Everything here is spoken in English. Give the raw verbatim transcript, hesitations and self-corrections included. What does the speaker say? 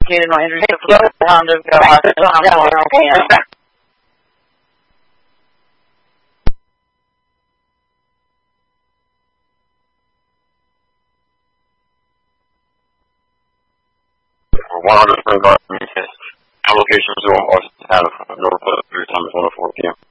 Quem não entra falando que eu one hundred Spring Garden, allocations will also have Northwest through time is one oh four p m